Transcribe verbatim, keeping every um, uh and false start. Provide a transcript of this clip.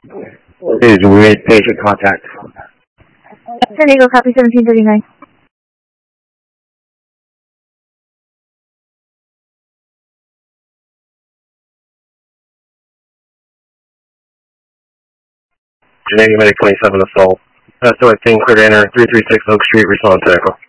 Is with patient contact. San Diego, copy seventeen thirty-nine. Geneva Medic twenty-seven assault. Uh, so I think clear to enter three three six Oak Street, respond to echo.